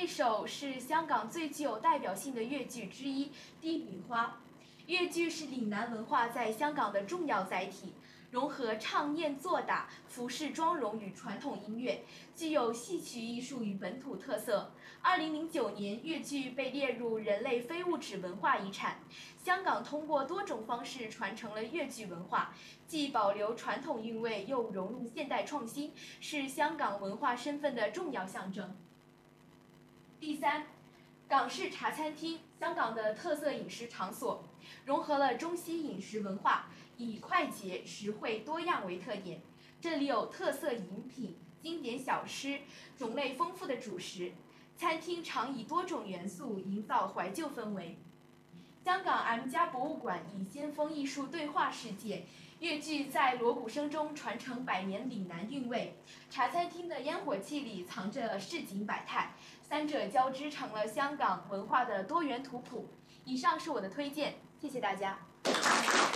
一首是香港最具有代表性的粤剧之一《帝女花》。粤剧是岭南文化在香港的重要载体，融合唱念做打、服饰妆容与传统音乐，具有戏曲艺术与本土特色。2009年，粤剧被列入人类非物质文化遗产。香港通过多种方式传承了粤剧文化，既保留传统韵味，又融入现代创新，是香港文化身份的重要象征。第三，港式茶餐厅，香港的特色饮食场所，融合了中西饮食文化，以快捷、实惠、多样为特点。这里有特色饮品、经典小吃、种类丰富的主食。餐厅常以多种元素营造怀旧氛围。香港 M+ 博物馆以先锋艺术对话世界，粤剧在锣鼓声中传承百年岭南韵味。茶餐厅的烟火气里藏着市井百态，三者交织成了香港文化的多元图谱。以上是我的推荐，谢谢大家。